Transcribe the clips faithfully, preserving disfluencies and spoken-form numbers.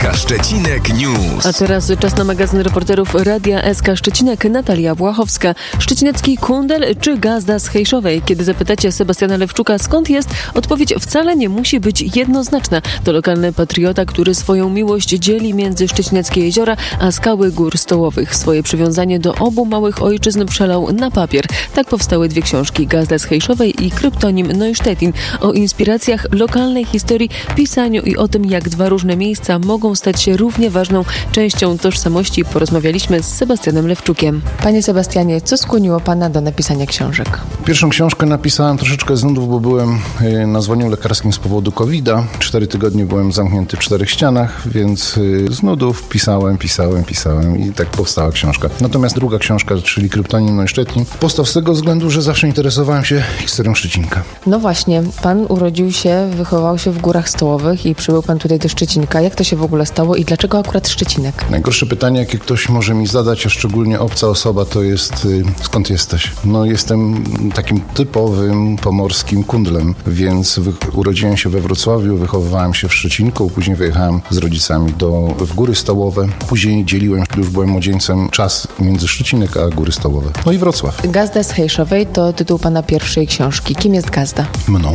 K Szczecinek News. A teraz czas na magazyn reporterów Radia S K Szczecinek. Natalia Błachowska. Szczecinecki kundel czy gazda z Hejszowej? Kiedy zapytacie Sebastiana Lewczuka, skąd jest, odpowiedź wcale nie musi być jednoznaczna. To lokalny patriota, który swoją miłość dzieli między szczecineckie jeziora a skały gór stołowych. Swoje przywiązanie do obu małych ojczyzn przelał na papier. Tak powstały dwie książki, Gazda z Hejszowej i Kryptonim Neusztettin. O inspiracjach lokalnej historii, pisaniu i o tym, jak dwa różne miejsca mogą stać się równie ważną częścią tożsamości, porozmawialiśmy z Sebastianem Lewczukiem. Panie Sebastianie, co skłoniło pana do napisania książek? Pierwszą książkę napisałem troszeczkę z nudów, bo byłem na zwolnieniu lekarskim z powodu kowida. Cztery tygodnie byłem zamknięty w czterech ścianach, więc z nudów pisałem, pisałem, pisałem i tak powstała książka. Natomiast druga książka, czyli Kryptonim Neusztettin, powstał z tego względu, że zawsze interesowałem się historią Szczecinka. No właśnie, pan urodził się, wychował się w Górach Stołowych i przybył pan tutaj do Szczecinka. Jak to się w ogóle stało i dlaczego akurat Szczecinek? Najgorsze pytanie, jakie ktoś może mi zadać, a szczególnie obca osoba, to jest y, skąd jesteś? No jestem takim typowym pomorskim kundlem, więc wy- urodziłem się we Wrocławiu, wychowywałem się w Szczecinku, później wyjechałem z rodzicami do, w Góry Stołowe. Później dzieliłem, już byłem młodzieńcem, czas między Szczecinek a Góry Stołowe. No i Wrocław. Gazda z Hejszowej to tytuł pana pierwszej książki. Kim jest Gazda? Mną.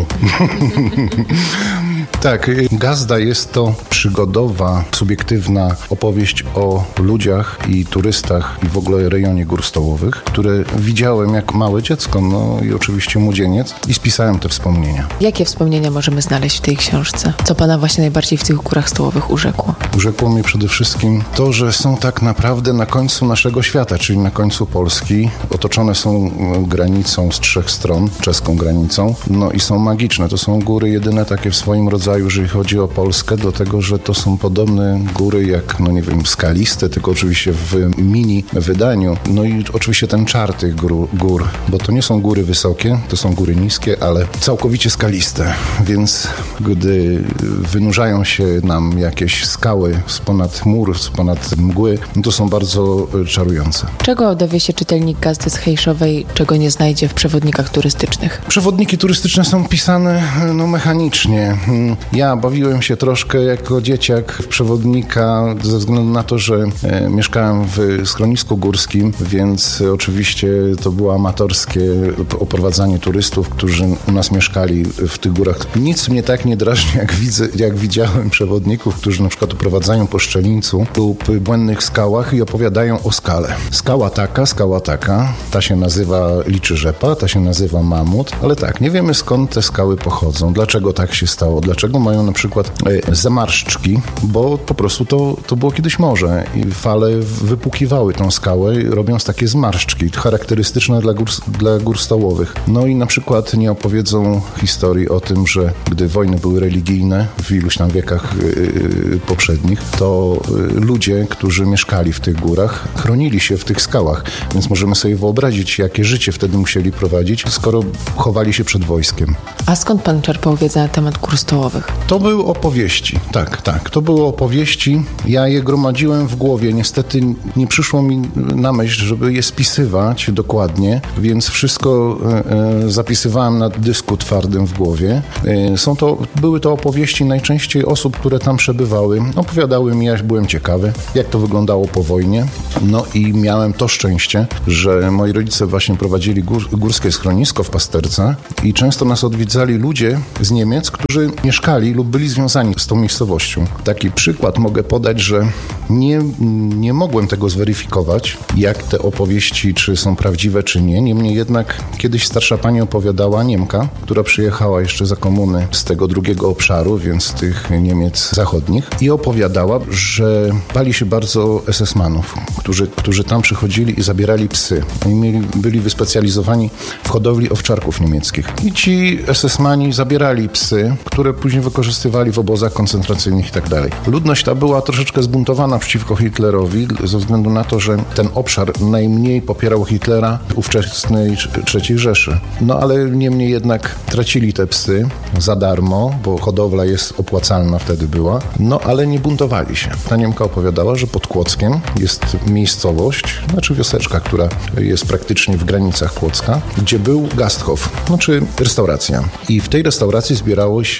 Tak, Gazda jest to przygodowa, subiektywna opowieść o ludziach i turystach i w ogóle rejonie Gór Stołowych, które widziałem jako małe dziecko, no i oczywiście młodzieniec i spisałem te wspomnienia. Jakie wspomnienia możemy znaleźć w tej książce? Co pana właśnie najbardziej w tych Górach Stołowych urzekło? Urzekło mnie przede wszystkim to, że są tak naprawdę na końcu naszego świata, czyli na końcu Polski. Otoczone są granicą z trzech stron, czeską granicą, no i są magiczne. To są góry jedyne takie w swoim rodzaju, jeżeli chodzi o Polskę, dlatego, że to są podobne góry jak, no nie wiem, skaliste, tylko oczywiście w mini wydaniu. No i oczywiście ten czar tych gór, gór, bo to nie są góry wysokie, to są góry niskie, ale całkowicie skaliste, więc gdy wynurzają się nam jakieś skały z ponad mur, z ponad mgły, no to są bardzo czarujące. Czego dowie się czytelnik Gazdy z Hejszowej, czego nie znajdzie w przewodnikach turystycznych? Przewodniki turystyczne są pisane no, mechanicznie. Ja bawiłem się troszkę jako dzieciak w przewodnika ze względu na to, że e, mieszkałem w schronisku górskim, więc oczywiście to było amatorskie oprowadzanie turystów, którzy u nas mieszkali w tych górach. Nic mnie tak nie drażni, jak widzę, jak widziałem przewodników, którzy na przykład oprowadzają po Szczelińcu lub błędnych skałach i opowiadają o skale. Skała taka, skała taka, ta się nazywa Liczy Rzepa, ta się nazywa Mamut, ale tak, nie wiemy skąd te skały pochodzą, dlaczego tak się stało, dlaczego mają na przykład e, zamarszczki, bo po prostu to, to było kiedyś morze i fale wypukiwały tą skałę, robiąc takie zmarszczki charakterystyczne dla gór, dla gór stołowych. No i na przykład nie opowiedzą historii o tym, że gdy wojny były religijne w iluś tam wiekach yy, poprzednich, to yy, ludzie, którzy mieszkali w tych górach, chronili się w tych skałach, więc możemy sobie wyobrazić, jakie życie wtedy musieli prowadzić, skoro chowali się przed wojskiem. A skąd pan czerpał wiedzę na temat Gór Stołowych? To były opowieści, tak, tak. To były opowieści. Ja je gromadziłem w głowie. Niestety nie przyszło mi na myśl, żeby je spisywać dokładnie, więc wszystko e, zapisywałem na dysku twardym w głowie. E, są to, były to opowieści najczęściej osób, które tam przebywały. Opowiadały mi, ja byłem ciekawy, jak to wyglądało po wojnie. No i miałem to szczęście, że moi rodzice właśnie prowadzili gór, górskie schronisko w Pasterce i często nas odwiedzali ludzie z Niemiec, którzy mieszkali lub byli związani z tą miejscowością. Taki przykład mogę podać, że nie, nie mogłem tego zweryfikować, jak te opowieści, czy są prawdziwe, czy nie. Niemniej jednak kiedyś starsza pani opowiadała, Niemka, która przyjechała jeszcze za komuny z tego drugiego obszaru, więc z tych Niemiec zachodnich, i opowiadała, że bali się bardzo es es manów, którzy, którzy tam przychodzili i zabierali psy. Oni mieli, byli wyspecjalizowani w hodowli owczarków niemieckich. I ci es es mani zabierali psy, które później wykorzystywali w obozach koncentracyjnych i tak dalej. Ludność ta była troszeczkę zbuntowana przeciwko Hitlerowi ze względu na to, że ten obszar najmniej popierał Hitlera w ówczesnej trzeciej Rzeszy. No ale niemniej jednak tracili te psy za darmo, bo hodowla jest opłacalna wtedy była, no ale nie buntowali się. Ta Niemka opowiadała, że pod Kłodzkiem jest miejscowość, znaczy wioseczka, która jest praktycznie w granicach Kłodzka, gdzie był Gasthof, znaczy restauracja. I w tej restauracji zbierało się osoby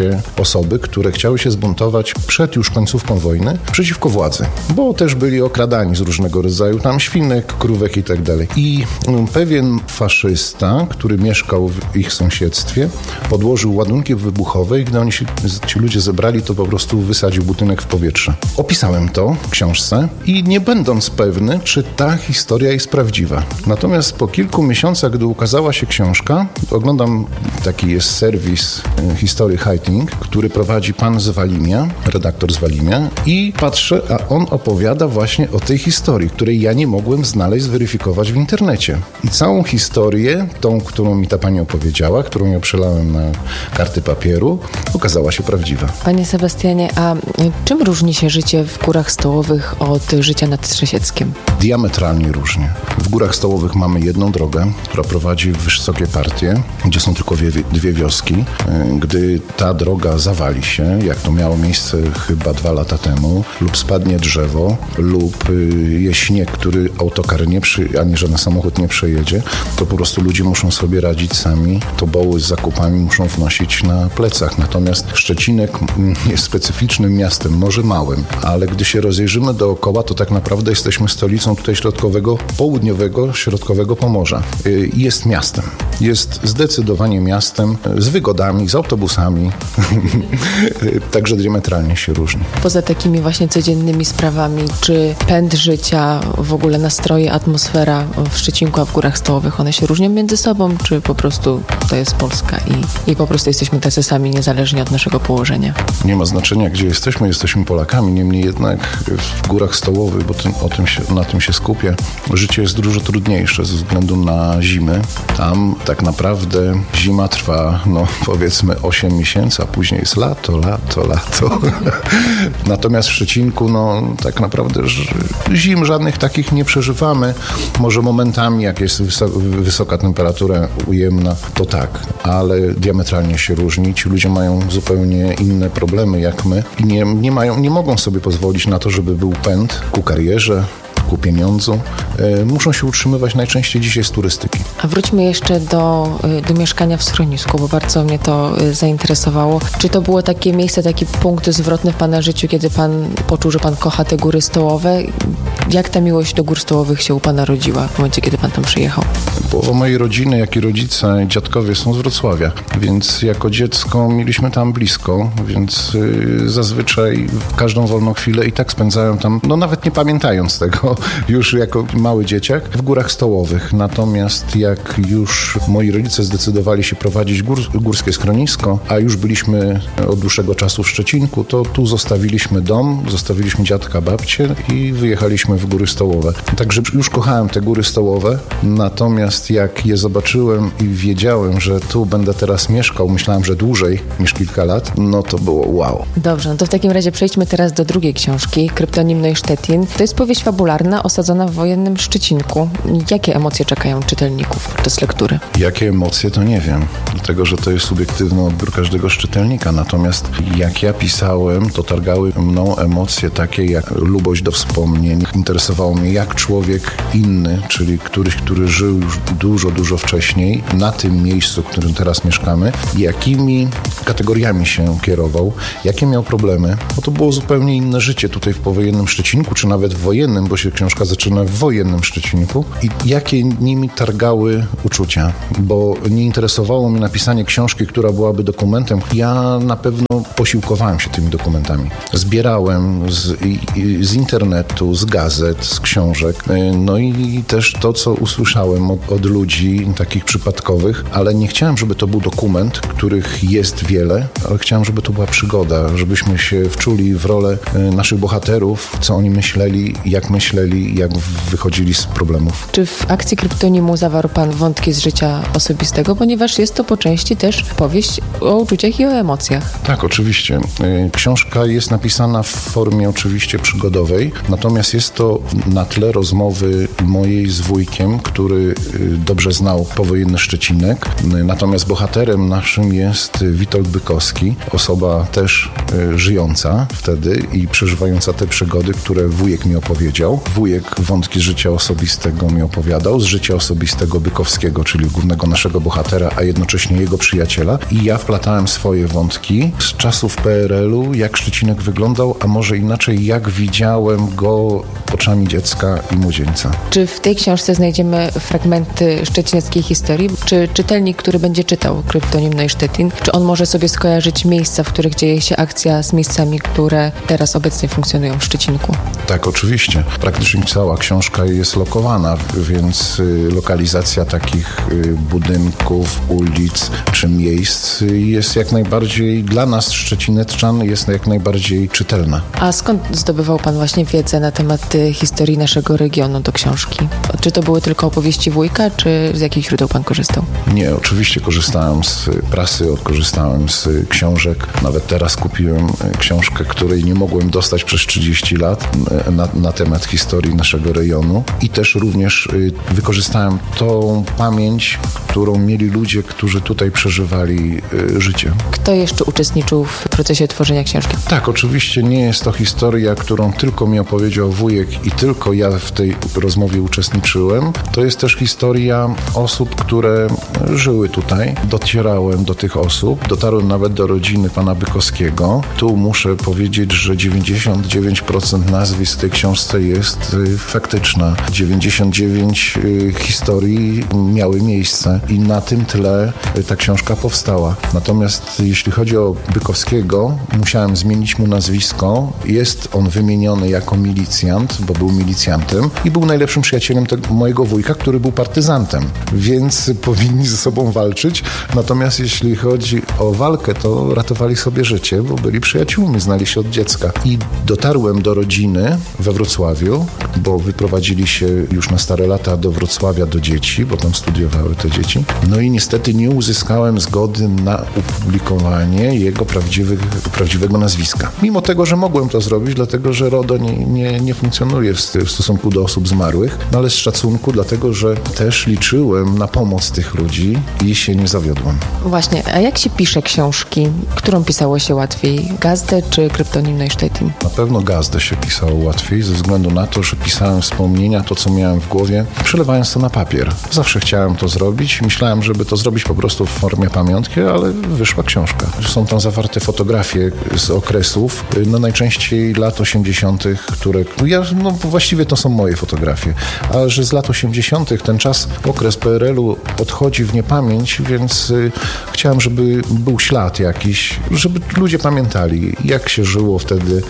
osoby, które chciały się zbuntować przed już końcówką wojny przeciwko władzy, bo też byli okradani z różnego rodzaju tam świnek, krówek i tak dalej. I pewien faszysta, który mieszkał w ich sąsiedztwie, podłożył ładunki wybuchowe i gdy oni się, ci ludzie zebrali, to po prostu wysadził budynek w powietrze. Opisałem to w książce i nie będąc pewny, czy ta historia jest prawdziwa. Natomiast po kilku miesiącach, gdy ukazała się książka, oglądam, taki jest serwis History Hating, który prowadzi pan z Walimia, redaktor z Walimia, i patrzę, a on opowiada właśnie o tej historii, której ja nie mogłem znaleźć, zweryfikować w internecie. I całą historię, tą, którą mi ta pani opowiedziała, którą ja przelałem na karty papieru, okazała się prawdziwa. Panie Sebastianie, a czym różni się życie w Górach Stołowych od życia nad Trzesieckiem? Diametralnie różnie. W Górach Stołowych mamy jedną drogę, która prowadzi w wysokie partie, gdzie są tylko dwie, dwie wioski. Gdy ta droga zawali się, jak to miało miejsce chyba dwa lata temu, lub spadnie drzewo, lub jest śnieg, który autokar nie przy, ani żaden samochód nie przejedzie, to po prostu ludzie muszą sobie radzić sami. Toboły z zakupami muszą wnosić na plecach. Natomiast Szczecinek jest specyficznym miastem, może małym, ale gdy się rozejrzymy dookoła, to tak naprawdę jesteśmy stolicą tutaj środkowego, południowego, środkowego Pomorza. Jest miastem. Jest zdecydowanie miastem z wygodami, z autobusami. Także diametralnie się różni. Poza takimi właśnie codziennymi sprawami, czy pęd życia, w ogóle nastroje, atmosfera w Szczecinku, a w Górach Stołowych, one się różnią między sobą, czy po prostu to jest Polska i, i po prostu jesteśmy tacy sami, niezależnie od naszego położenia? Nie ma znaczenia, gdzie jesteśmy, jesteśmy Polakami, niemniej jednak w Górach Stołowych, bo tym, o tym się, na tym się skupię, życie jest dużo trudniejsze ze względu na zimy. Tam tak naprawdę zima trwa, no powiedzmy osiem miesięcy, a później jest lato, lato, lato. Natomiast w Szczecinku, no tak naprawdę zim żadnych takich nie przeżywamy. Może momentami, jak jest wysoka, wysoka temperatura ujemna, to tak, ale diametralnie się różni. Ci ludzie mają zupełnie inne problemy jak my i nie, nie, mają, nie mogą sobie pozwolić na to, żeby był pęd ku karierze, ku pieniądzu. E, muszą się utrzymywać najczęściej dzisiaj z turystyki. A wróćmy jeszcze do, do mieszkania w schronisku, bo bardzo mnie to zainteresowało. Czy to było takie miejsce, taki punkt zwrotny w pana życiu, kiedy pan poczuł, że pan kocha te Góry Stołowe? Jak ta miłość do Gór Stołowych się u pana rodziła w momencie, kiedy pan tam przyjechał? Połowa mojej rodziny, jak i rodzice, dziadkowie są z Wrocławia, więc jako dziecko mieliśmy tam blisko, więc y, zazwyczaj każdą wolną chwilę i tak spędzałem tam, no nawet nie pamiętając tego, już jako mały dzieciak, w Górach Stołowych. Natomiast jak już moi rodzice zdecydowali się prowadzić gór, górskie schronisko, a już byliśmy od dłuższego czasu w Szczecinku, to tu zostawiliśmy dom, zostawiliśmy dziadka, babcię i wyjechaliśmy w Góry Stołowe. Także już kochałem te Góry Stołowe, natomiast jak je zobaczyłem i wiedziałem, że tu będę teraz mieszkał, myślałem, że dłużej niż kilka lat, no to było wow. Dobrze, no to w takim razie przejdźmy teraz do drugiej książki, Kryptonim Neusztettin. To jest powieść fabularna osadzona w wojennym Szczecinku. Jakie emocje czekają czytelników podczas lektury? Jakie emocje, to nie wiem, dlatego, że to jest subiektywny odbiór każdego czytelnika, natomiast jak ja pisałem, to targały mną emocje takie jak lubość do wspomnień. Interesowało mnie, jak człowiek inny, czyli któryś, który żył już dużo, dużo wcześniej, na tym miejscu, w którym teraz mieszkamy, jakimi kategoriami się kierował, jakie miał problemy, bo to było zupełnie inne życie tutaj w powojennym Szczecinku, czy nawet w wojennym, bo się książka zaczyna w wojennym Szczecinku i jakie nimi targały uczucia, bo nie interesowało mnie napisanie książki, która byłaby dokumentem. Ja na pewno posiłkowałem się tymi dokumentami. Zbierałem z, z internetu, z gazet, z książek, no i też to, co usłyszałem od, od ludzi takich przypadkowych, ale nie chciałem, żeby to był dokument, których jest wiele, ale chciałem, żeby to była przygoda, żebyśmy się wczuli w rolę naszych bohaterów, co oni myśleli, jak myśleli, jak wychodzili z problemów. Czy w akcji Kryptonimu zawarł pan wątki z życia osobistego, ponieważ jest to po części też powieść o uczuciach i o emocjach? Tak, oczywiście. Książka jest napisana w formie oczywiście przygodowej, natomiast jest to na tle rozmowy mojej z wujkiem, który dobrze znał powojenny Szczecinek. Natomiast bohaterem naszym jest Witold Bykowski, osoba też żyjąca wtedy i przeżywająca te przygody, które wujek mi opowiedział. Wujek wątki z życia życia osobistego mi opowiadał, z życia osobistego Bykowskiego, czyli głównego naszego bohatera, a jednocześnie jego przyjaciela. I ja wplatałem swoje wątki z czasów P R L u, jak Szczecinek wyglądał, a może inaczej, jak widziałem go oczami dziecka i młodzieńca. Czy w tej książce znajdziemy fragmenty szczecineckiej historii? Czy czytelnik, który będzie czytał Kryptonim Neusztettin, czy on może sobie skojarzyć miejsca, w których dzieje się akcja, z miejscami, które teraz obecnie funkcjonują w Szczecinku? Tak, oczywiście. Praktycznie cała książka jest lokowana, więc lokalizacja takich budynków, ulic czy miejsc jest jak najbardziej dla nas, szczecineczczan, jest jak najbardziej czytelna. A skąd zdobywał pan właśnie wiedzę na temat historii naszego regionu do książki? Czy to były tylko opowieści wujka, czy z jakich źródeł pan korzystał? Nie, oczywiście korzystałem z prasy, korzystałem z książek. Nawet teraz kupiłem książkę, której nie mogłem dostać przez trzydzieści lat na, na temat historii naszego rejonu. I też również wykorzystałem tą pamięć, którą mieli ludzie, którzy tutaj przeżywali życie. Kto jeszcze uczestniczył w procesie tworzenia książki? Tak, oczywiście nie jest to historia, którą tylko mi opowiedział wujek i tylko ja w tej rozmowie uczestniczyłem. To jest też historia osób, które żyły tutaj. Docierałem do tych osób, dotarłem nawet do rodziny pana Bykowskiego. Tu muszę powiedzieć, że dziewięćdziesiąt dziewięć procent nazwisk w tej książce jest faktyczna. dziewięćdziesiąt dziewięć historii miały miejsce i na tym tle ta książka powstała. Natomiast jeśli chodzi o Bykowskiego, musiałem zmienić mu nazwisko. Jest on wymieniony jako milicjant, bo był milicjantem i był najlepszym przyjacielem tego, mojego wujka, który był partyzantem, więc powinni ze sobą walczyć. Natomiast jeśli chodzi o walkę, to ratowali sobie życie, bo byli przyjaciółmi, znali się od dziecka. I dotarłem do rodziny we Wrocławiu, bo wyprowadzili się już na stare lata do Wrocławia do dzieci, bo tam studiowały te dzieci. No i niestety nie uzyskałem zgody na opublikowanie jego prawdziwego nazwiska. Mimo tego, że mogłem to zrobić, dlatego że RODO nie, nie, nie funkcjonuje w, w stosunku do osób zmarłych, no ale z szacunku, dlatego że też liczyłem na pomoc tych ludzi i się nie zawiodłem. Właśnie, a jak się pisze książki? Którą pisało się łatwiej? Gazdę czy Kryptonim Neusztettin? Na pewno Gazdę się pisało łatwiej, ze względu na to, że pisałem wspomnienia, to co miałem w głowie, przelewając to na papier. Zawsze chciałem to zrobić. Myślałem, żeby to zrobić po prostu w formie pamiątki, ale wyszła książka. Są tam zawarte fotografie z okresów, no najczęściej lat osiemdziesiątych, które, ja, no właściwie to są moje fotografie, ale że z lat osiemdziesiątych ten czas, okres P R L u odchodzi w niepamięć, więc y, chciałem, żeby był ślad jakiś, żeby ludzie pamiętali, jak się żyło wtedy, y,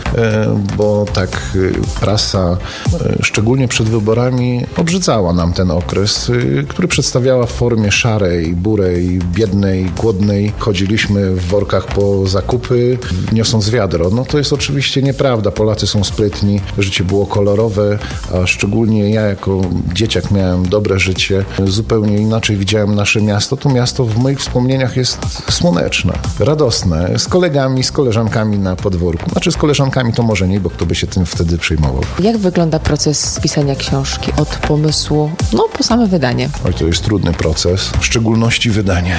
bo tak y, prasa, y, szczególnie przed wyborami, obrzydzała nam ten okres, y, który przedstawiała w formie szarej, burej, biednej, głodnej. Chodziliśmy w workach po zakupy, niosąc wiadro. No to jest oczywiście nieprawda. Polacy są sprytni, życie było kolorowe, a szczególnie ja jako dzieciak miałem dobre życie. Zupełnie inaczej widziałem nasze miasto. To miasto w moich wspomnieniach jest słoneczne, radosne, z kolegami, z koleżankami na podwórku. Znaczy z koleżankami to może nie, bo kto by się tym wtedy przejmował. Jak wygląda proces pisania książki od pomysłu, no po same wydanie? Oj, to jest trudny proces, w szczególności wydanie.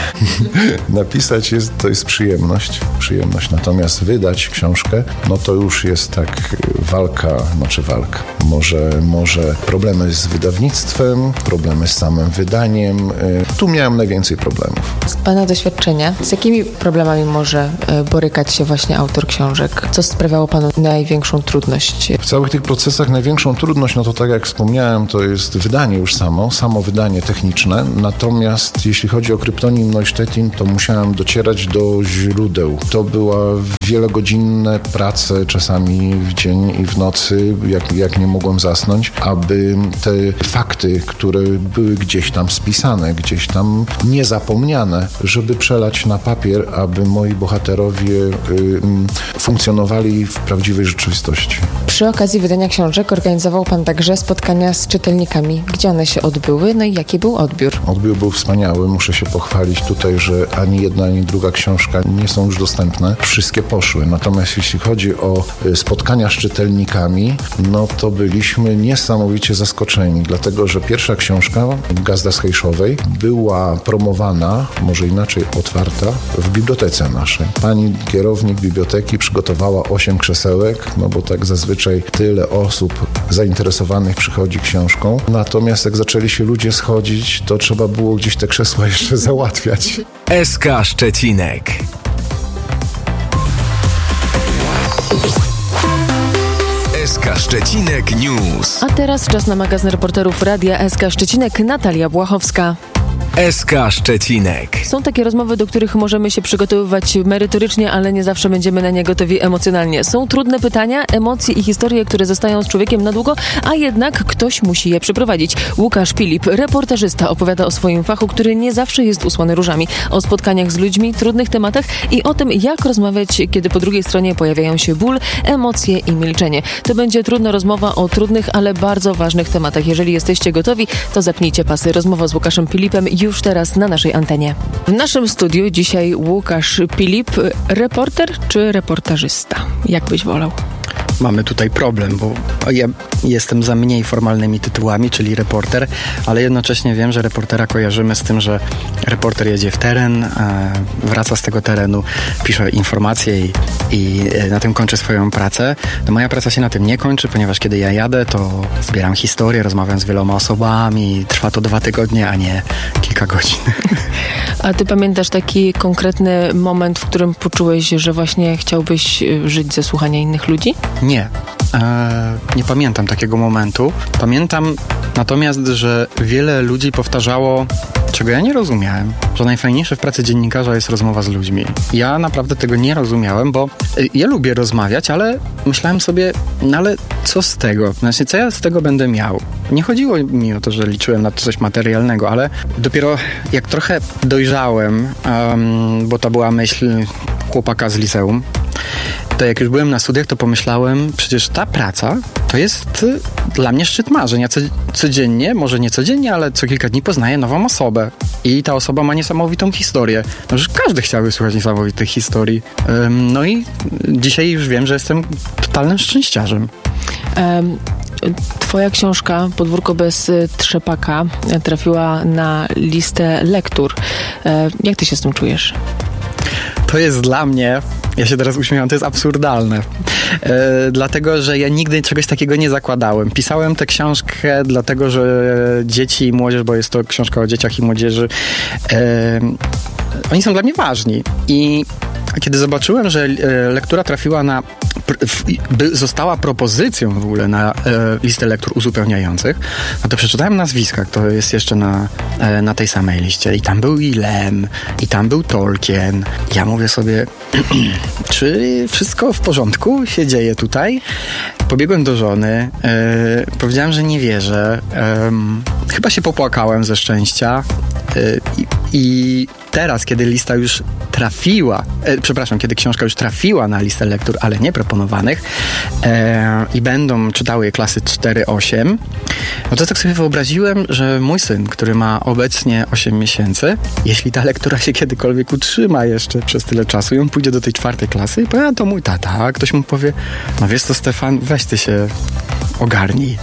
Napisać jest, to jest przyjemność, przyjemność, natomiast wydać książkę, no to już jest tak walka, znaczy walka. Może, może problemy z wydawnictwem, problemy z samym wydaniem. Tu miałem najwięcej problemów. Z pana doświadczenia, z jakimi problemami może borykać się właśnie autor książek? Co sprawiało panu największą trudność? W całych tych procesach największą trudność, no to tak jak wspomniałem, to jest wydanie już samo, samo wydanie techniczne. Natomiast jeśli chodzi o Kryptonim Neusztettin, to musiałem docierać do źródeł. To była wielogodzinne prace, czasami w dzień i w nocy, jak, jak nie mogłem zasnąć, aby te fakty, które były gdzieś tam spisane, gdzieś tam niezapomniane, żeby przelać na papier, aby moi bohaterowie y, funkcjonowali w prawdziwej rzeczywistości. Przy okazji wydania książek organizował pan także spotkania z czytelnikami. Gdzie one się odbyły? No i jaki był odbiór? Odbiór był wspaniały. Muszę się pochwalić tutaj, że ani jedna, ani druga książka nie są już dostępne. Wszystkie poszły. Natomiast jeśli chodzi o spotkania z czytelnikami, czytelnikami, no to byliśmy niesamowicie zaskoczeni, dlatego że pierwsza książka Gazda z Hejszowej była promowana, może inaczej otwarta, w bibliotece naszej. Pani kierownik biblioteki przygotowała osiem krzesełek, no bo tak zazwyczaj tyle osób zainteresowanych przychodzi książką. Natomiast jak zaczęli się ludzie schodzić, to trzeba było gdzieś te krzesła jeszcze załatwiać. S K Szczecinek. S K Szczecinek News. A teraz czas na magazyn reporterów Radia S K Szczecinek, Natalia Błachowska. S K Szczecinek. Są takie rozmowy, do których możemy się przygotowywać merytorycznie, ale nie zawsze będziemy na nie gotowi emocjonalnie. Są trudne pytania, emocje i historie, które zostają z człowiekiem na długo, a jednak ktoś musi je przeprowadzić. Łukasz Pilip, reportażysta, opowiada o swoim fachu, który nie zawsze jest usłany różami, o spotkaniach z ludźmi, trudnych tematach i o tym, jak rozmawiać, kiedy po drugiej stronie pojawiają się ból, emocje i milczenie. To będzie trudna rozmowa o trudnych, ale bardzo ważnych tematach. Jeżeli jesteście gotowi, to zapnijcie pasy. Rozmowa z Łukaszem Pilipem już teraz na naszej antenie. W naszym studiu dzisiaj Łukasz Pilip, reporter czy reportażysta? Jak byś wolał? Mamy tutaj problem, bo ja jestem za mniej formalnymi tytułami, czyli reporter, ale jednocześnie wiem, że reportera kojarzymy z tym, że reporter jedzie w teren, wraca z tego terenu, pisze informacje i, i na tym kończy swoją pracę. No moja praca się na tym nie kończy, ponieważ kiedy ja jadę, to zbieram historię, rozmawiam z wieloma osobami, trwa to dwa tygodnie, a nie kilka godzin. A ty pamiętasz taki konkretny moment, w którym poczułeś, że właśnie chciałbyś żyć ze słuchania innych ludzi? Nie. E, nie pamiętam takiego momentu. Pamiętam natomiast, że wiele ludzi powtarzało, czego ja nie rozumiałem, że najfajniejsze w pracy dziennikarza jest rozmowa z ludźmi. Ja naprawdę tego nie rozumiałem, bo ja lubię rozmawiać, ale myślałem sobie, no ale co z tego? Znaczy, co ja z tego będę miał? Nie chodziło mi o to, że liczyłem na coś materialnego, ale dopiero jak trochę dojrzałem, um, bo to była myśl chłopaka z liceum, to jak już byłem na studiach, to pomyślałem, przecież ta praca to jest y, dla mnie szczyt marzeń. Ja co, codziennie, może nie codziennie, ale co kilka dni poznaję nową osobę. I ta osoba ma niesamowitą historię. No, przecież każdy chciałby słuchać niesamowitych historii. Ym, no i dzisiaj już wiem, że jestem totalnym szczęściarzem. Um. Twoja książka Podwórko bez trzepaka trafiła na listę lektur. Jak ty się z tym czujesz? To jest dla mnie, ja się teraz uśmiecham, to jest absurdalne. E, dlatego, że ja nigdy czegoś takiego nie zakładałem. Pisałem tę książkę dlatego, że dzieci i młodzież, bo jest to książka o dzieciach i młodzieży, e, oni są dla mnie ważni. I kiedy zobaczyłem, że lektura trafiła na została propozycją w ogóle na e, listę lektur uzupełniających, no to przeczytałem nazwiska, kto jest jeszcze na, e, na tej samej liście. I tam był i Lem, i tam był Tolkien. Ja mówię sobie, czy wszystko w porządku się dzieje tutaj? Pobiegłem do żony, e, powiedziałem, że nie wierzę. E, chyba się popłakałem ze szczęścia. E, i, I teraz, kiedy lista już trafiła, e, przepraszam, kiedy książka już trafiła na listę lektur, ale nie proponowanych e, i będą czytały je klasy cztery osiem, no to tak sobie wyobraziłem, że mój syn, który ma obecnie osiem miesięcy, jeśli ta lektura się kiedykolwiek utrzyma jeszcze przez tyle czasu i on pójdzie do tej czwartej klasy i powie, a to mój tata, a ktoś mu powie, no wiesz co, Stefan, weź ty się ogarnij.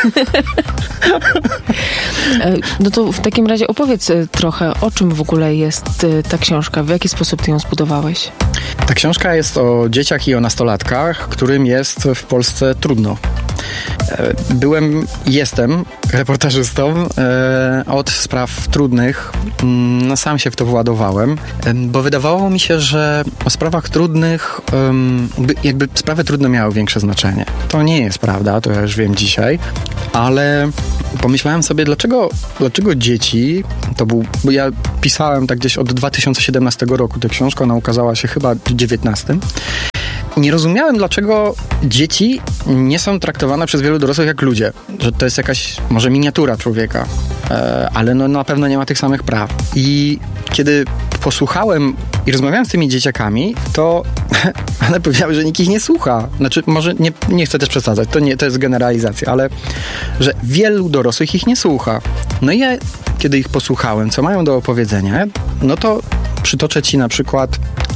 No to w takim razie opowiedz trochę, o czym w ogóle jest ta książka, w jaki sposób ty ją zbudowałeś? Ta książka jest o dzieciach i o nastolatkach, którym jest w Polsce trudno. Byłem, jestem reportażystą e, od spraw trudnych. No, sam się w to władowałem, e, bo wydawało mi się, że o sprawach trudnych e, jakby sprawy trudne miały większe znaczenie. To nie jest prawda, to ja już wiem dzisiaj, ale pomyślałem sobie, dlaczego, dlaczego dzieci, to był, bo ja pisałem tak gdzieś od dwa tysiące siedemnastego roku tę książkę, ona ukazała się chyba w dziewiętnastym. Nie rozumiałem, dlaczego dzieci nie są traktowane przez wielu dorosłych jak ludzie. Że to jest jakaś może miniatura człowieka, e, ale no, na pewno nie ma tych samych praw. I kiedy posłuchałem i rozmawiałem z tymi dzieciakami, to one powiedziały, że nikt ich nie słucha. Znaczy, może nie, nie chcę też przesadzać, to, nie, to jest generalizacja, ale że wielu dorosłych ich nie słucha. No i ja, kiedy ich posłuchałem, co mają do opowiedzenia, no to przytoczę ci na przykład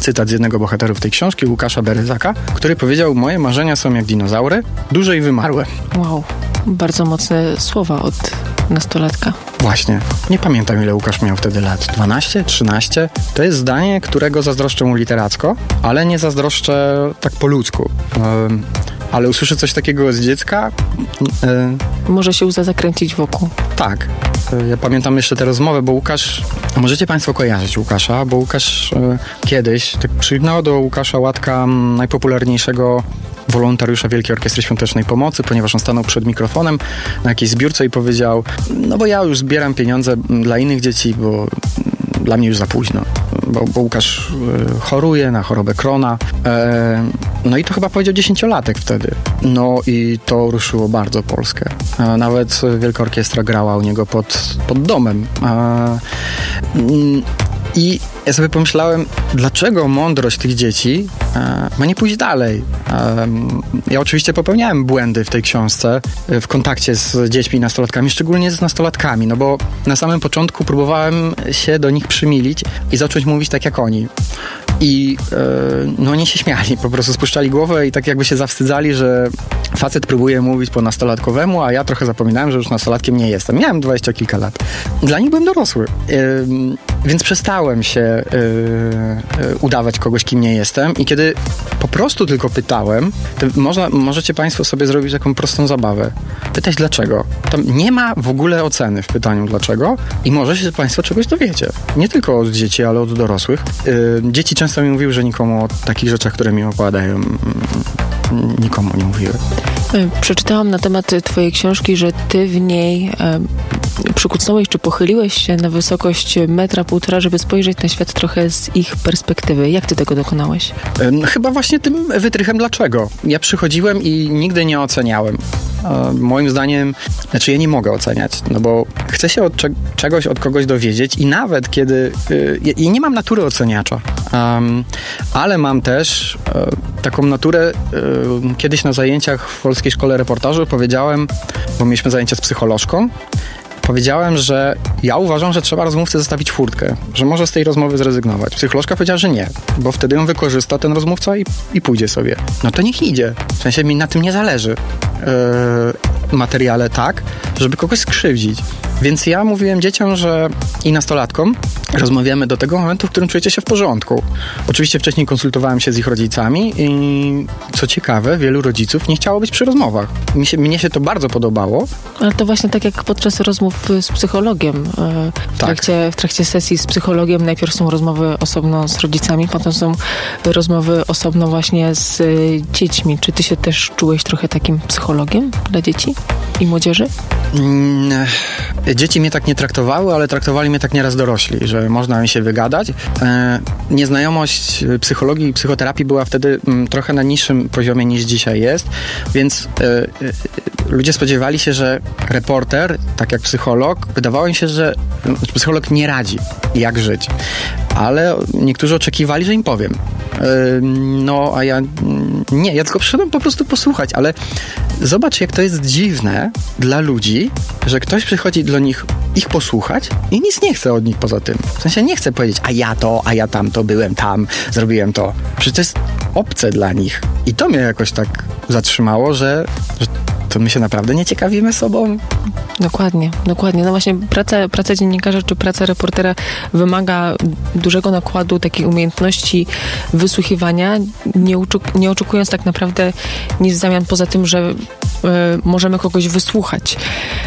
cytat z jednego bohaterów tej książki, Łukasza Beryzaka, który powiedział: moje marzenia są jak dinozaury, duże i wymarłe. Wow, bardzo mocne słowa od nastolatka. Właśnie. Nie pamiętam, ile Łukasz miał wtedy lat. dwanaście? trzynaście? To jest zdanie, którego zazdroszczę mu literacko, ale nie zazdroszczę tak po ludzku. Um, ale usłyszę coś takiego z dziecka... Yy, Może się łza zakręcić wokół. Tak. Yy, ja pamiętam jeszcze tę rozmowę, bo Łukasz... Możecie Państwo kojarzyć Łukasza, bo Łukasz yy, kiedyś... Tak przygnał do Łukasza Łatka, najpopularniejszego wolontariusza Wielkiej Orkiestry Świątecznej Pomocy, ponieważ on stanął przed mikrofonem na jakiejś zbiórce i powiedział: no bo ja już zbieram pieniądze dla innych dzieci, bo dla mnie już za późno. Bo, bo Łukasz e, choruje na chorobę Krona. E, no i to chyba powiedział dziesięciolatek wtedy. No i to ruszyło bardzo Polskę. E, nawet Wielka Orkiestra grała u niego pod, pod domem. E, I ja sobie pomyślałem, dlaczego mądrość tych dzieci e, ma nie pójść dalej. E, ja oczywiście popełniałem błędy w tej książce, e, w kontakcie z dziećmi i nastolatkami, szczególnie z nastolatkami, no bo na samym początku próbowałem się do nich przymilić i zacząć mówić tak jak oni. I e, no oni się śmiali, po prostu spuszczali głowę i tak jakby się zawstydzali, że facet próbuje mówić po nastolatkowemu, a ja trochę zapominałem, że już nastolatkiem nie jestem. Miałem dwadzieścia kilka lat. Dla nich byłem dorosły. E, więc przestałem się e, e, udawać kogoś, kim nie jestem. I kiedy po prostu tylko pytałem, to można, możecie Państwo sobie zrobić taką prostą zabawę. Pytać dlaczego. Tam nie ma w ogóle oceny w pytaniu dlaczego i może się Państwo czegoś dowiecie. Nie tylko od dzieci, ale od dorosłych. E, dzieci często mi mówiły, że nikomu o takich rzeczach, które mi opowiadają, nikomu nie mówiły. Przeczytałam na temat twojej książki, że ty w niej e, przykucnąłeś czy pochyliłeś się na wysokość metra półtora, żeby spojrzeć na świat trochę z ich perspektywy. Jak ty tego dokonałeś? E, chyba właśnie tym wytrychem dlaczego. Ja przychodziłem i nigdy nie oceniałem. E, moim zdaniem, znaczy ja nie mogę oceniać, no bo chcę się od cze- czegoś od kogoś dowiedzieć i nawet kiedy... E, I nie mam natury oceniacza, um, ale mam też e, taką naturę, e, kiedyś na zajęciach w Polskiej Szkole Reportażu powiedziałem, bo mieliśmy zajęcia z psycholożką, powiedziałem, że ja uważam, że trzeba rozmówcy zostawić furtkę, że może z tej rozmowy zrezygnować. Psycholożka powiedziała, że nie, bo wtedy ją wykorzysta ten rozmówca i, i pójdzie sobie. No to niech idzie. W sensie mi na tym nie zależy. Yy, materiale tak, żeby kogoś skrzywdzić. Więc ja mówiłem dzieciom, że i nastolatkom rozmawiamy do tego momentu, w którym czujecie się w porządku. Oczywiście wcześniej konsultowałem się z ich rodzicami i co ciekawe, wielu rodziców nie chciało być przy rozmowach. Mi się, mnie się to bardzo podobało. Ale to właśnie tak jak podczas rozmów z psychologiem. W trakcie, tak. w trakcie sesji z psychologiem najpierw są rozmowy osobno z rodzicami, potem są rozmowy osobno właśnie z dziećmi. Czy ty się też czułeś trochę takim psychologiem dla dzieci i młodzieży? Mm, dzieci mnie tak nie traktowały, ale traktowali mnie tak nieraz dorośli, że można mi się wygadać. E, nieznajomość psychologii i psychoterapii była wtedy m, trochę na niższym poziomie niż dzisiaj jest, więc e, e, ludzie spodziewali się, że reporter, tak jak psycholog, wydawało mi się, że psycholog nie radzi, jak żyć. Ale niektórzy oczekiwali, że im powiem. E, no, a ja nie, ja tylko przyszedłem po prostu posłuchać, ale zobacz, jak to jest dziwne dla ludzi, że ktoś przychodzi do nich ich posłuchać i nic nie chce od nich poza tym. W sensie nie chce powiedzieć, a ja to, a ja tamto, byłem tam, zrobiłem to. Przecież to jest obce dla nich. I to mnie jakoś tak zatrzymało, że, że to my się naprawdę nie ciekawimy sobą. Dokładnie, dokładnie. No właśnie praca, praca dziennikarza czy praca reportera wymaga dużego nakładu takiej umiejętności wysłuchiwania, nie, uczuk- nie oczekując tak naprawdę nic w zamian poza tym, że y, możemy kogoś wysłuchać.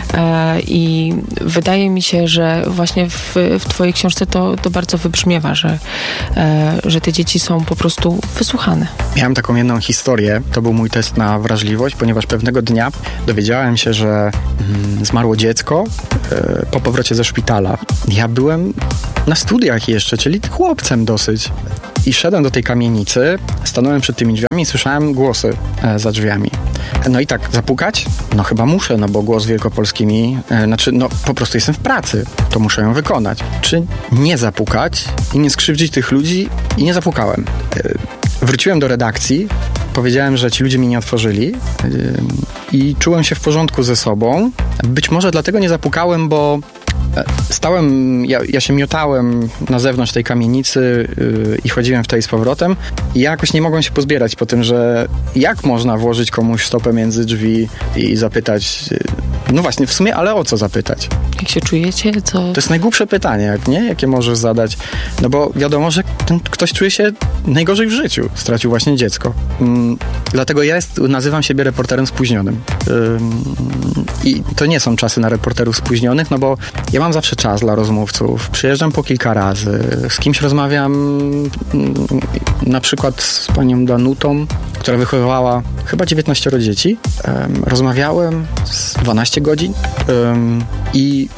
E, I wydaje mi się, że właśnie w, w twojej książce to, to bardzo wybrzmiewa, że, e, że te dzieci są po prostu wysłuchane. Miałem taką jedną historię, to był mój test na wrażliwość, ponieważ pewnego dnia dowiedziałem się, że mm, zmarło dziecko e, po powrocie ze szpitala. Ja byłem na studiach jeszcze, czyli chłopcem dosyć. I szedłem do tej kamienicy, stanąłem przed tymi drzwiami i słyszałem głosy e, za drzwiami. No i tak, zapukać? No chyba muszę, no bo głos wielkopolskimi, e, znaczy, no po prostu jestem w pracy, to muszę ją wykonać. Czy nie zapukać i nie skrzywdzić tych ludzi? I nie zapukałem. E, wróciłem do redakcji, powiedziałem, że ci ludzie mi nie otworzyli yy, i czułem się w porządku ze sobą. Być może dlatego nie zapukałem, bo stałem, ja, ja się miotałem na zewnątrz tej kamienicy yy, i chodziłem w tej z powrotem i ja jakoś nie mogłem się pozbierać po tym, że jak można włożyć komuś stopę między drzwi i zapytać, yy, no właśnie, w sumie, ale o co zapytać? Jak się czujecie? Co... To jest najgłupsze pytanie, jak nie? Jakie możesz zadać? No bo wiadomo, że ten ktoś czuje się najgorzej w życiu. Stracił właśnie dziecko. Ym, dlatego ja jest, nazywam siebie reporterem spóźnionym. Ym, I to nie są czasy na reporterów spóźnionych, no bo ja mam zawsze czas dla rozmówców. Przyjeżdżam po kilka razy. Z kimś rozmawiam ym, na przykład z panią Danutą, która wychowywała chyba dziewiętnaście dzieci. Ym, rozmawiałem z dwanaście godzin ym, i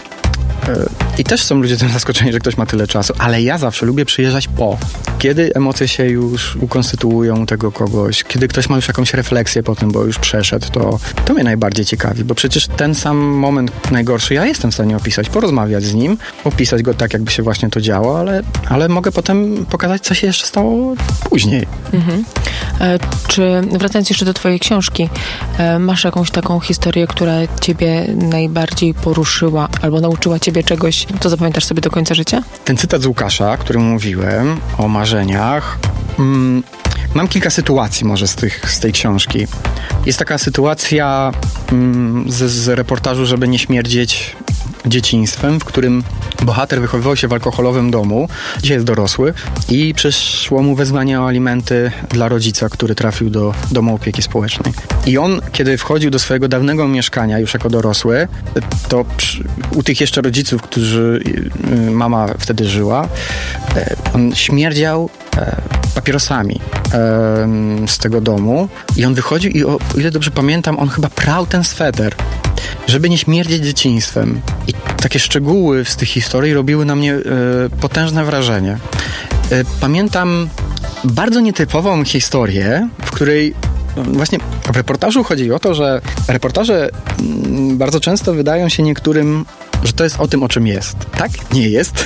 I też są ludzie tym zaskoczeni, że ktoś ma tyle czasu, ale ja zawsze lubię przyjeżdżać po. Kiedy emocje się już ukonstytuują u tego kogoś, kiedy ktoś ma już jakąś refleksję po tym, bo już przeszedł, to, to mnie najbardziej ciekawi, bo przecież ten sam moment najgorszy ja jestem w stanie opisać, porozmawiać z nim, opisać go tak, jakby się właśnie to działo, ale, ale mogę potem pokazać, co się jeszcze stało później. Mhm. E, czy, wracając jeszcze do twojej książki, e, masz jakąś taką historię, która ciebie najbardziej poruszyła albo nauczyła ciebie czegoś, co zapamiętasz sobie do końca życia? Ten cytat z Łukasza, który mówiłem o marzeniach, mm, mam kilka sytuacji może z, tych, z tej książki. Jest taka sytuacja mm, z, z reportażu, żeby nie śmierdzieć dzieciństwem, w którym bohater wychowywał się w alkoholowym domu, dzisiaj jest dorosły i przyszło mu wezwanie o alimenty dla rodzica, który trafił do domu opieki społecznej. I on, kiedy wchodził do swojego dawnego mieszkania już jako dorosły, to przy, u tych jeszcze rodziców, którzy y, mama wtedy żyła, y, on śmierdział y, papierosami y, z tego domu i on wychodził i o, o ile dobrze pamiętam, on chyba prał ten sweter, żeby nie śmierdzieć dzieciństwem. I takie szczegóły z tych historii robiły na mnie y, potężne wrażenie. Y, pamiętam bardzo nietypową historię, w której właśnie w reportażu chodzi o to, że reportaże y, bardzo często wydają się niektórym, że to jest o tym, o czym jest. Tak? Nie jest.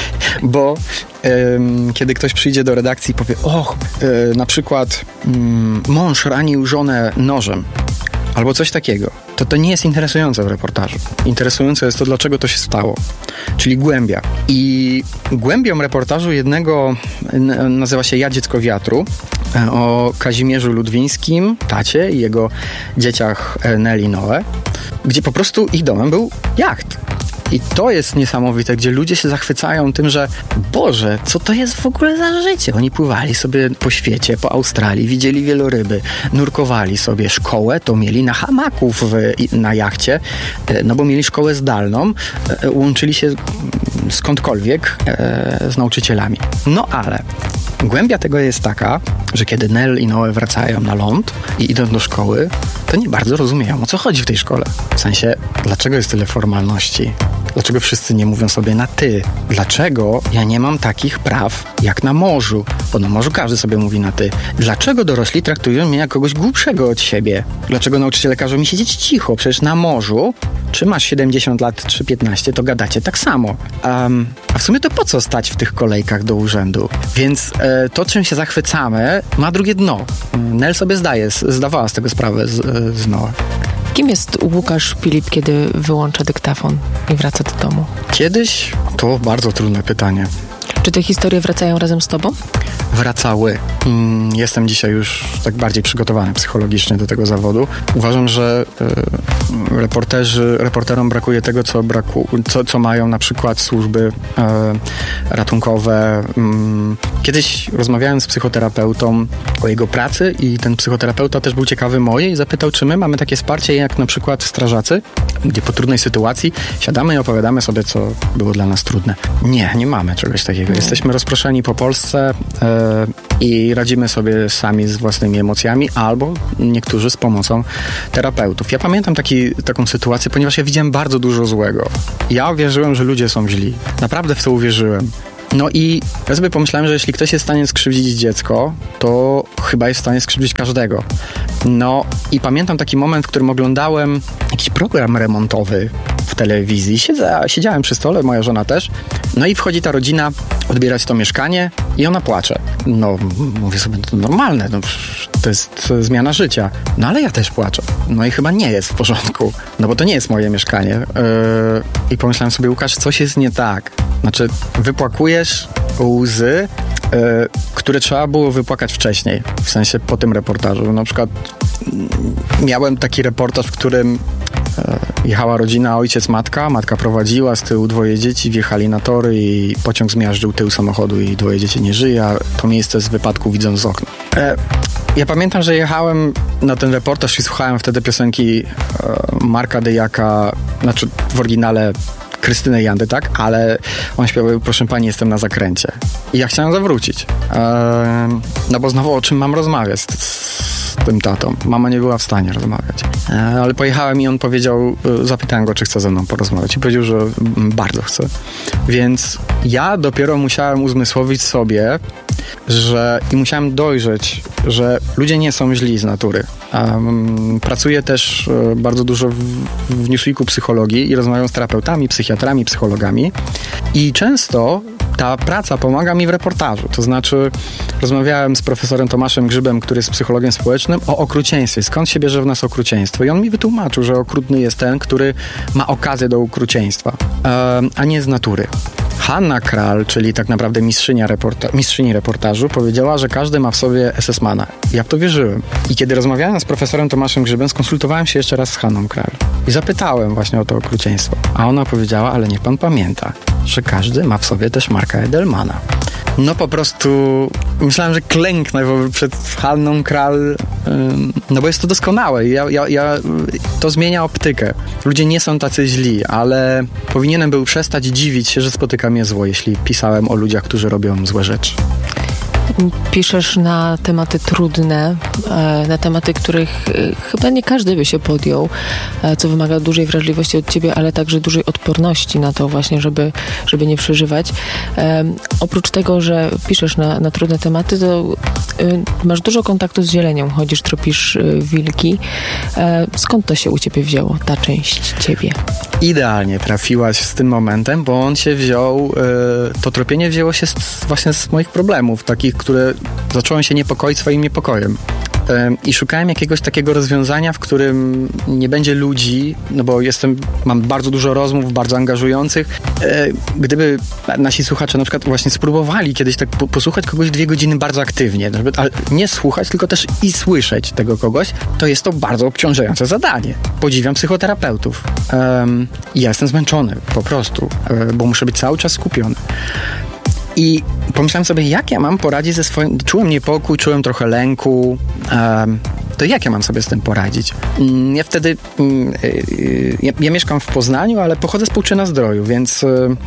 Bo y, kiedy ktoś przyjdzie do redakcji i powie, och, y, na przykład y, mąż ranił żonę nożem, albo coś takiego, to to nie jest interesujące w reportażu. Interesujące jest to, dlaczego to się stało. Czyli głębia. I głębią reportażu jednego n- nazywa się Ja, dziecko wiatru, o Kazimierzu Ludwińskim, tacie i jego dzieciach Nel i Noe, gdzie po prostu ich domem był jacht. I to jest niesamowite, gdzie ludzie się zachwycają tym, że Boże, co to jest w ogóle za życie? Oni pływali sobie po świecie, po Australii, widzieli wieloryby, nurkowali sobie. Szkołę to mieli na hamaku w, na jachcie, no bo mieli szkołę zdalną, łączyli się skądkolwiek z nauczycielami. No ale głębia tego jest taka, że kiedy Nel i Noe wracają na ląd i idą do szkoły, to nie bardzo rozumieją, o co chodzi w tej szkole. W sensie, dlaczego jest tyle formalności? Dlaczego wszyscy nie mówią sobie na ty? Dlaczego ja nie mam takich praw jak na morzu? Bo na morzu każdy sobie mówi na ty. Dlaczego dorośli traktują mnie jak kogoś głupszego od siebie? Dlaczego nauczyciele każą mi siedzieć cicho? Przecież na morzu, czy masz siedemdziesiąt lat, czy piętnaście, to gadacie tak samo. Um, a w sumie to po co stać w tych kolejkach do urzędu? Więc e, to, czym się zachwycamy, ma drugie dno. Nel sobie zdaje, zdawała z tego sprawę z, z Noe. Kim jest Łukasz Filip, kiedy wyłącza dyktafon i wraca do domu? Kiedyś? To bardzo trudne pytanie. Czy te historie wracają razem z tobą? Wracały. Jestem dzisiaj już tak bardziej przygotowany psychologicznie do tego zawodu. Uważam, że y, reporterzy, reporterom brakuje tego, co, braku, co, co mają na przykład służby y, ratunkowe. Y, kiedyś rozmawiałem z psychoterapeutą o jego pracy i ten psychoterapeuta też był ciekawy mojej i zapytał, czy my mamy takie wsparcie jak na przykład strażacy, gdzie po trudnej sytuacji siadamy i opowiadamy sobie, co było dla nas trudne. Nie, nie mamy czegoś takiego. Jesteśmy rozproszeni po Polsce yy, i radzimy sobie sami z własnymi emocjami, albo niektórzy z pomocą terapeutów. Ja pamiętam taki, taką sytuację, ponieważ ja widziałem bardzo dużo złego. Ja wierzyłem, że ludzie są źli. Naprawdę w to uwierzyłem. No i ja sobie pomyślałem, że jeśli ktoś jest w stanie skrzywdzić dziecko, to chyba jest w stanie skrzywdzić każdego. No i pamiętam taki moment, w którym oglądałem jakiś program remontowy w telewizji. Siedzę, siedziałem przy stole, moja żona też. No i wchodzi ta rodzina odbierać to mieszkanie i ona płacze. No, mówię sobie, to normalne, no, to jest zmiana życia. No ale ja też płaczę. No i chyba nie jest w porządku, no bo to nie jest moje mieszkanie. Yy, I pomyślałem sobie, Łukasz, coś jest nie tak. Znaczy, wypłakujesz łzy, yy, które trzeba było wypłakać wcześniej. W sensie po tym reportażu. Na przykład miałem taki reportaż, w którym jechała rodzina, ojciec, matka. Matka prowadziła, z tyłu dwoje dzieci, wjechali na tory i pociąg zmiażdżył tył samochodu i dwoje dzieci nie żyje, a to miejsce z wypadku widząc z okna. E, ja pamiętam, że jechałem na ten reportaż i słuchałem wtedy piosenki e, Marka Dejaka, znaczy w oryginale Krystynę Jandy, tak? Ale on śpiewał, proszę pani, jestem na zakręcie. I ja chciałem zawrócić. E, no bo znowu o czym mam rozmawiać z, z tym tatą? Mama nie była w stanie rozmawiać. E, ale pojechałem i on powiedział, e, zapytałem go, czy chce ze mną porozmawiać. I powiedział, że m, bardzo chce. Więc ja dopiero musiałem uzmysłowić sobie, że i musiałem dojrzeć, że ludzie nie są źli z natury. Um, pracuję też e, bardzo dużo w, w Newsweeku psychologii i rozmawiam z terapeutami, psychiatrami, psychologami i często ta praca pomaga mi w reportażu. To znaczy rozmawiałem z profesorem Tomaszem Grzybem, który jest psychologiem społecznym, o okrucieństwie. Skąd się bierze w nas okrucieństwo? I on mi wytłumaczył, że okrutny jest ten, który ma okazję do okrucieństwa, um, a nie z natury. Hanna Kral, czyli tak naprawdę mistrzynia reporta- mistrzyni reportażu, powiedziała, że każdy ma w sobie es es mana. Ja w to wierzyłem. I kiedy rozmawiałem z profesorem Tomaszem Grzybem, skonsultowałem się jeszcze raz z Hanną Kral i zapytałem właśnie o to okrucieństwo. A ona powiedziała, ale niech pan pamięta, że każdy ma w sobie też Marka Edelmana. No po prostu myślałem, że klęknę przed Hanną Kral, no bo jest to doskonałe. Ja, ja, ja, to zmienia optykę. Ludzie nie są tacy źli, ale powinienem był przestać dziwić się, że spotyka mnie zło, jeśli pisałem o ludziach, którzy robią złe rzeczy. Piszesz na tematy trudne, na tematy, których chyba nie każdy by się podjął, co wymaga dużej wrażliwości od ciebie, ale także dużej odporności na to właśnie, żeby, żeby nie przeżywać. Oprócz tego, że piszesz na, na trudne tematy, to masz dużo kontaktu z zielenią, chodzisz, tropisz wilki. Skąd to się u ciebie wzięło, ta część ciebie? Idealnie trafiłaś z tym momentem, bo on się wziął, to tropienie wzięło się z, właśnie z moich problemów, takich, które zacząłem się niepokoić swoim niepokojem. I szukałem jakiegoś takiego rozwiązania, w którym nie będzie ludzi, no bo jestem, mam bardzo dużo rozmów, bardzo angażujących. Gdyby nasi słuchacze na przykład właśnie spróbowali kiedyś tak posłuchać kogoś dwie godziny bardzo aktywnie, ale nie słuchać, tylko też i słyszeć tego kogoś, to jest to bardzo obciążające zadanie. Podziwiam psychoterapeutów. Um, I ja jestem zmęczony po prostu, bo muszę być cały czas skupiony. I pomyślałem sobie, jak ja mam poradzić ze swoim... Czułem niepokój, czułem trochę lęku. Um, to jak ja mam sobie z tym poradzić? Um, ja wtedy... Um, ja, ja mieszkam w Poznaniu, ale pochodzę z Pułczyna-Zdroju, więc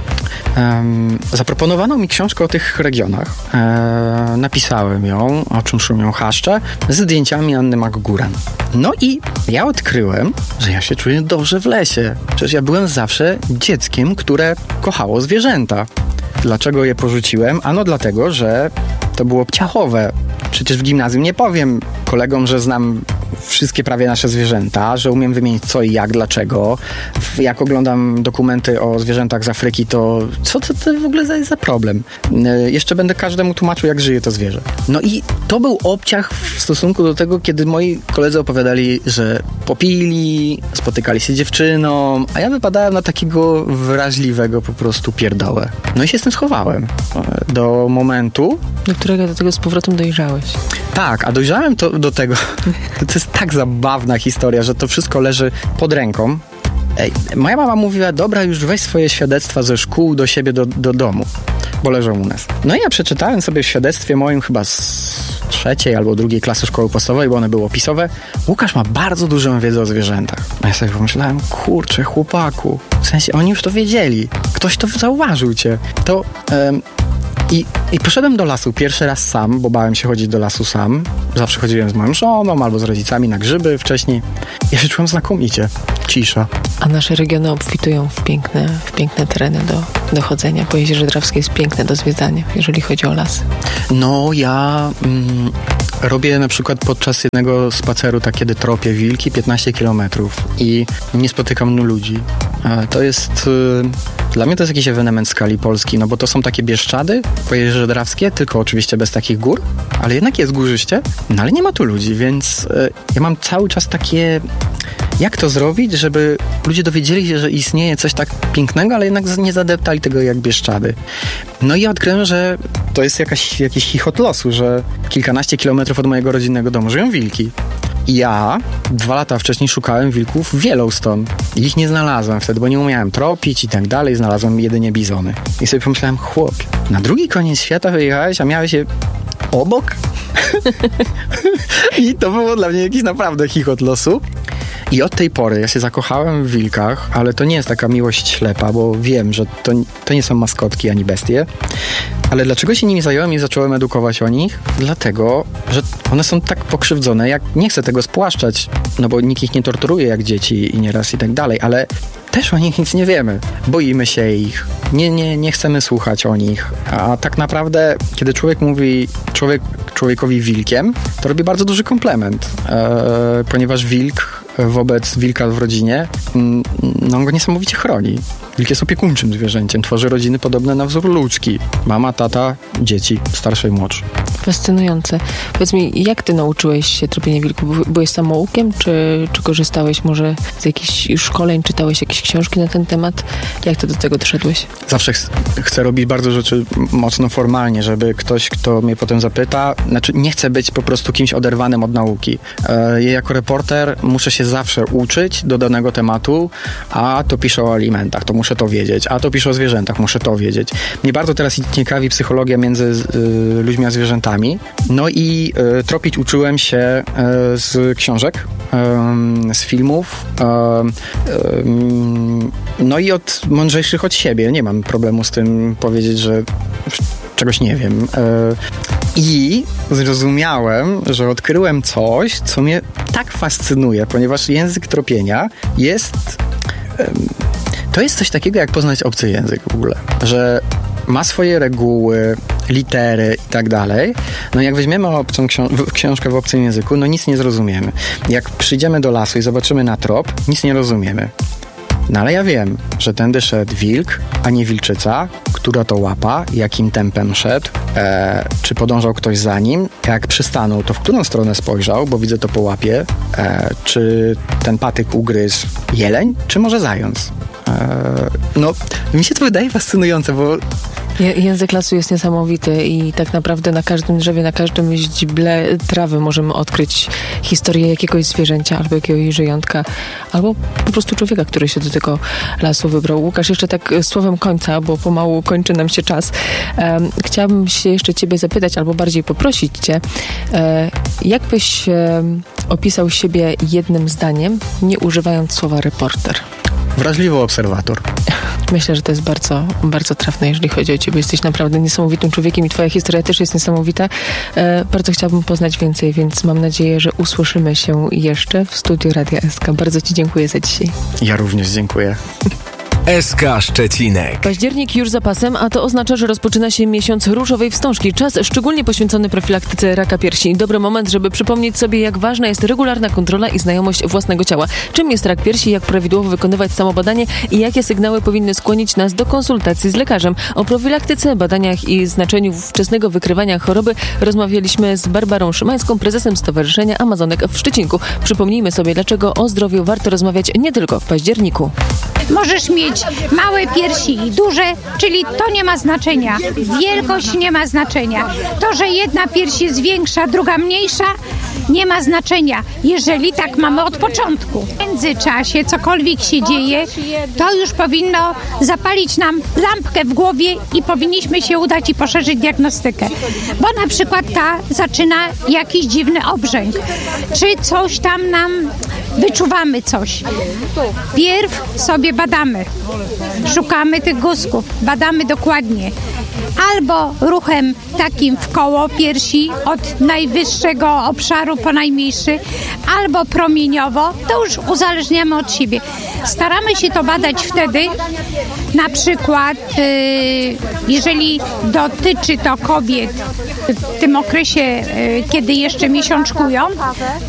um, zaproponowano mi książkę o tych regionach. Um, napisałem ją, o czym szumią chaszcze, ze zdjęciami Anny Magóran. No i ja odkryłem, że ja się czuję dobrze w lesie. Przecież ja byłem zawsze dzieckiem, które kochało zwierzęta. Dlaczego je porzuciłem? Ano dlatego, że to było ciachowe. Przecież w gimnazjum nie powiem kolegom, że znam wszystkie prawie nasze zwierzęta, że umiem wymienić co i jak, dlaczego. Jak oglądam dokumenty o zwierzętach z Afryki, to co to, to w ogóle jest za problem? Jeszcze będę każdemu tłumaczył, jak żyje to zwierzę. No i to był obciach w stosunku do tego, kiedy moi koledzy opowiadali, że popili, spotykali się z dziewczyną, a ja wypadałem na takiego wrażliwego po prostu pierdołę. No i się z tym schowałem. Do momentu... Do którego do tego z powrotem dojrzałeś. Tak, a dojrzałem to, do tego... To jest tak zabawna historia, że to wszystko leży pod ręką. Ej, moja mama mówiła, dobra, już weź swoje świadectwa ze szkół do siebie, do, do domu, bo leżą u nas. No i ja przeczytałem sobie w świadectwie moim chyba z trzeciej albo drugiej klasy szkoły podstawowej, bo one były opisowe. Łukasz ma bardzo dużą wiedzę o zwierzętach. A ja sobie pomyślałem, kurczę, chłopaku, w sensie oni już to wiedzieli. Ktoś to zauważył cię. To... Um, I, I poszedłem do lasu pierwszy raz sam, bo bałem się chodzić do lasu sam. Zawsze chodziłem z moją żoną albo z rodzicami na grzyby wcześniej. Ja się czułem znakomicie. Cisza. A nasze regiony obfitują w piękne, w piękne tereny do, do chodzenia. Po Jeziorze Drawskie jest piękne do zwiedzania, jeżeli chodzi o lasy. No ja... Mm, robię na przykład podczas jednego spaceru, tak kiedy tropię wilki, piętnaście kilometrów i nie spotykam no ludzi. To jest, dla mnie to jest jakiś ewenement w skali Polski, no bo to są takie Bieszczady, Pojezierze Drawskie, tylko oczywiście bez takich gór, ale jednak jest górzyście, no ale nie ma tu ludzi, więc ja mam cały czas takie, jak to zrobić, żeby ludzie dowiedzieli się, że istnieje coś tak pięknego, ale jednak nie zadeptali tego jak Bieszczady. No i odkryłem, że to jest jakaś, jakiś chichot losu, że kilkanaście kilometrów od mojego rodzinnego domu żyją wilki. I ja dwa lata wcześniej szukałem wilków w Yellowstone. Ich nie znalazłem wtedy, bo nie umiałem tropić i tak dalej. Znalazłem jedynie bizony. I sobie pomyślałem, chłop, na drugi koniec świata wyjechałeś, a miałeś je obok? I to było dla mnie jakiś naprawdę chichot losu. I od tej pory ja się zakochałem w wilkach, ale to nie jest taka miłość ślepa, bo wiem, że to, to nie są maskotki ani bestie. Ale dlaczego się nimi zająłem i zacząłem edukować o nich? Dlatego, że one są tak pokrzywdzone, jak nie chcę tego spłaszczać, no bo nikt ich nie torturuje jak dzieci i nieraz i tak dalej, ale też o nich nic nie wiemy. Boimy się ich, nie, nie, nie chcemy słuchać o nich. A tak naprawdę, kiedy człowiek mówi człowiek, człowiekowi wilkiem, to robi bardzo duży komplement, e, ponieważ wilk wobec wilka w rodzinie, no on go niesamowicie chroni. Wilk jest opiekuńczym zwierzęciem, tworzy rodziny podobne na wzór ludzki. Mama, tata, dzieci, starsze i młodsze. Fascynujące. Powiedz mi, jak ty nauczyłeś się tropienia wilków? Byłeś samoukiem, czy, czy korzystałeś może z jakichś szkoleń, czytałeś jakieś książki na ten temat? Jak ty do tego doszedłeś? Zawsze ch- chcę robić bardzo rzeczy mocno formalnie, żeby ktoś, kto mnie potem zapyta, znaczy nie chcę być po prostu kimś oderwanym od nauki. E, jako reporter muszę się zawsze uczyć do danego tematu, a to piszę o alimentach, to muszę to wiedzieć, a to piszę o zwierzętach, muszę to wiedzieć. Mnie bardzo teraz ciekawi psychologia między y, ludźmi a zwierzętami. No i y, tropić uczyłem się y, z książek, y, z filmów, y, y, no i od mądrzejszych od siebie. Nie mam problemu z tym powiedzieć, że czegoś nie wiem. Y, I zrozumiałem, że odkryłem coś, co mnie tak fascynuje, ponieważ język tropienia jest... Y, To jest coś takiego, jak poznać obcy język w ogóle, że ma swoje reguły, litery i tak dalej. No jak weźmiemy obcą książ- książkę w obcym języku, no nic nie zrozumiemy. Jak przyjdziemy do lasu i zobaczymy na trop, nic nie rozumiemy. No ale ja wiem, że tędy szedł wilk, a nie wilczyca, która to łapa, jakim tempem szedł, e, czy podążał ktoś za nim, jak przystanął, to w którą stronę spojrzał, bo widzę to po łapie, e, czy ten patyk ugryzł jeleń, czy może zając. No, mi się to wydaje fascynujące, bo... Język lasu jest niesamowity i tak naprawdę na każdym drzewie, na każdym źdźble trawy możemy odkryć historię jakiegoś zwierzęcia albo jakiegoś żyjątka, albo po prostu człowieka, który się do tego lasu wybrał. Łukasz, jeszcze tak słowem końca, bo pomału kończy nam się czas. Um, chciałabym się jeszcze ciebie zapytać, albo bardziej poprosić cię, e, jak byś e, opisał siebie jednym zdaniem, nie używając słowa reporter? Wrażliwy obserwator. Myślę, że to jest bardzo, bardzo trafne, jeżeli chodzi o ciebie. Jesteś naprawdę niesamowitym człowiekiem i twoja historia też jest niesamowita. E, bardzo chciałabym poznać więcej, więc mam nadzieję, że usłyszymy się jeszcze w studiu Radia S K. Bardzo ci dziękuję za dzisiaj. Ja również dziękuję. S K Szczecinek. Październik już za pasem, a to oznacza, że rozpoczyna się miesiąc różowej wstążki. Czas szczególnie poświęcony profilaktyce raka piersi. Dobry moment, żeby przypomnieć sobie, jak ważna jest regularna kontrola i znajomość własnego ciała. Czym jest rak piersi, jak prawidłowo wykonywać samobadanie i jakie sygnały powinny skłonić nas do konsultacji z lekarzem. O profilaktyce, badaniach i znaczeniu wczesnego wykrywania choroby rozmawialiśmy z Barbarą Szymańską, prezesem Stowarzyszenia Amazonek w Szczecinku. Przypomnijmy sobie, dlaczego o zdrowiu warto rozmawiać nie tylko w październiku. Możesz mieć małe piersi i duże, czyli to nie ma znaczenia. Wielkość nie ma znaczenia. To, że jedna pierś jest większa, druga mniejsza, nie ma znaczenia, jeżeli tak mamy od początku. W międzyczasie cokolwiek się dzieje, to już powinno zapalić nam lampkę w głowie i powinniśmy się udać i poszerzyć diagnostykę. Bo na przykład ta zaczyna jakiś dziwny obrzęk, czy coś tam nam wyczuwamy coś. Pierw sobie badamy, szukamy tych guzków, badamy dokładnie, albo ruchem takim w koło piersi od najwyższego obszaru po najmniejszy, albo promieniowo, to już uzależniamy od siebie. Staramy się to badać wtedy, na przykład yy, jeżeli dotyczy to kobiet w tym okresie, yy, kiedy jeszcze miesiączkują,